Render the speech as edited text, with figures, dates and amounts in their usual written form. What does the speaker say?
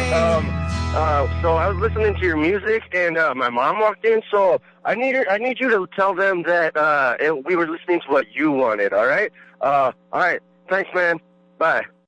So I was listening to your music, and my mom walked in. So I need you to tell them that we were listening to what you wanted. All right. All right. Thanks, man. Bye.